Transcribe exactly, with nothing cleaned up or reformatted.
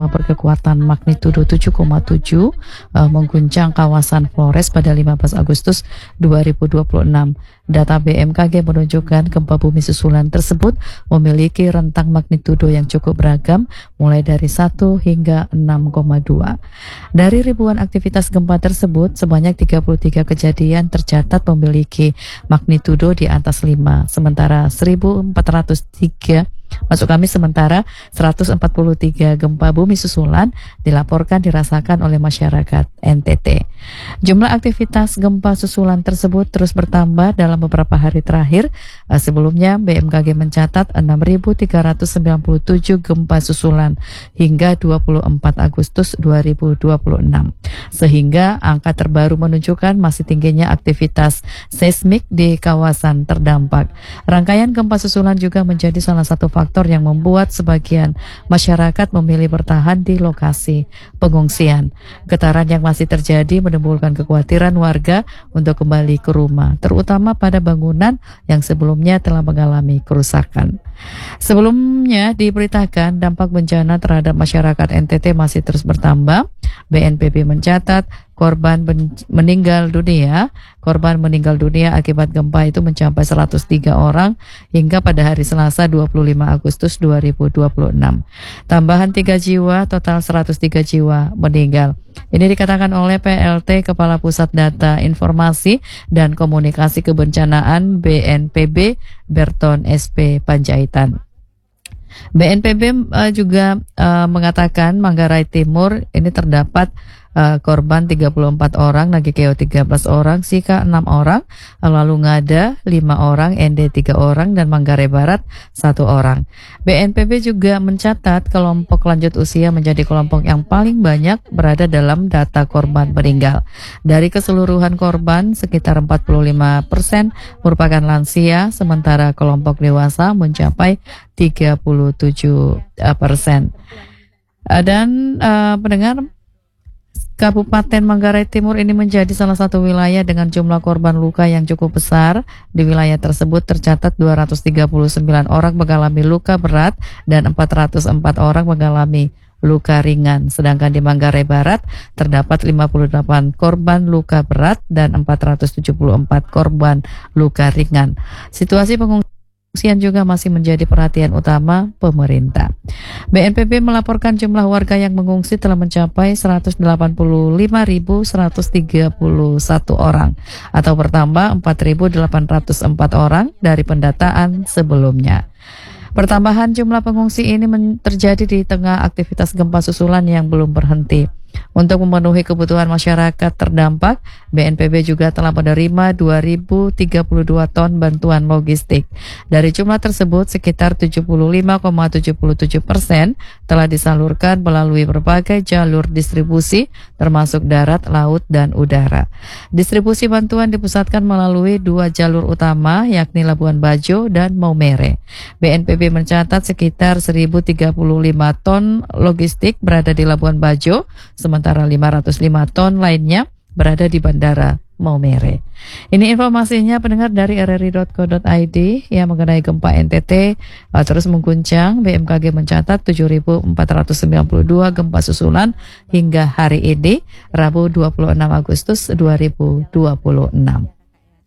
gempa berkekuatan magnitudo tujuh koma tujuh uh, mengguncang kawasan Flores pada lima belas Agustus dua ribu dua puluh enam. Data B M K G menunjukkan gempa bumi susulan tersebut memiliki rentang magnitudo yang cukup beragam, mulai dari satu hingga enam koma dua. Dari ribuan aktivitas gempa tersebut, sebanyak tiga puluh tiga kejadian tercatat memiliki magnitudo di atas lima, sementara seribu empat ratus tiga Maksud kami sementara seratus empat puluh tiga gempa bumi susulan dilaporkan dirasakan oleh masyarakat N T T. Jumlah aktivitas gempa susulan tersebut terus bertambah dalam beberapa hari terakhir. Sebelumnya B M K G mencatat enam ribu tiga ratus sembilan puluh tujuh gempa susulan hingga dua puluh empat Agustus dua ribu dua puluh enam. Sehingga angka terbaru menunjukkan masih tingginya aktivitas seismik di kawasan terdampak. Rangkaian gempa susulan juga menjadi salah satu faktor yang membuat sebagian masyarakat memilih bertahan di lokasi pengungsian. Getaran yang masih terjadi menimbulkan kekhawatiran warga untuk kembali ke rumah, terutama pada bangunan yang sebelumnya telah mengalami kerusakan. Sebelumnya diberitakan dampak bencana terhadap masyarakat N T T masih terus bertambah. B N P B mencatat korban meninggal dunia, korban meninggal dunia akibat gempa itu mencapai seratus tiga orang hingga pada hari Selasa dua puluh lima Agustus dua ribu dua puluh enam. Tambahan tiga jiwa, total seratus tiga jiwa meninggal. Ini dikatakan oleh P L T Kepala Pusat Data Informasi dan Komunikasi Kebencanaan B N P B, Berton S P Panjaitan. B N P B uh, juga uh, mengatakan Manggarai Timur ini terdapat uh, korban tiga puluh empat orang, Nagikeo tiga belas orang, Sika enam orang, lalu Ngada lima orang, N D tiga orang, dan Manggarai Barat satu orang. B N P B juga mencatat kelompok lanjut usia menjadi kelompok yang paling banyak berada dalam data korban meninggal. Dari keseluruhan korban, sekitar empat puluh lima persen merupakan lansia, sementara kelompok dewasa mencapai tiga puluh tujuh persen. Dan uh, pendengar, Kabupaten Manggarai Timur ini menjadi salah satu wilayah dengan jumlah korban luka yang cukup besar. Di wilayah tersebut tercatat dua ratus tiga puluh sembilan orang mengalami luka berat dan empat ratus empat orang mengalami luka ringan. Sedangkan di Manggarai Barat terdapat lima puluh delapan korban luka berat dan empat ratus tujuh puluh empat korban luka ringan. Situasi pengungsian Pengungsian juga masih menjadi perhatian utama pemerintah. B N P B melaporkan jumlah warga yang mengungsi telah mencapai seratus delapan puluh lima ribu seratus tiga puluh satu orang atau bertambah empat ribu delapan ratus empat orang dari pendataan sebelumnya. Pertambahan jumlah pengungsi ini terjadi di tengah aktivitas gempa susulan yang belum berhenti. Untuk memenuhi kebutuhan masyarakat terdampak, B N P B juga telah menerima dua ribu tiga puluh dua ton bantuan logistik. Dari jumlah tersebut, sekitar tujuh puluh lima koma tujuh tujuh persen telah disalurkan melalui berbagai jalur distribusi, termasuk darat, laut, dan udara. Distribusi bantuan dipusatkan melalui dua jalur utama, yakni Labuan Bajo dan Maumere. B N P B mencatat sekitar seribu tiga puluh lima ton logistik berada di Labuan Bajo, sementara lima ratus lima ton lainnya berada di Bandara Maumere. Ini informasinya pendengar dari r r i dot co dot i d yang mengenai gempa N T T uh, terus mengguncang. B M K G mencatat tujuh ribu empat ratus sembilan puluh dua gempa susulan hingga hari ini, Rabu dua puluh enam Agustus dua ribu dua puluh enam.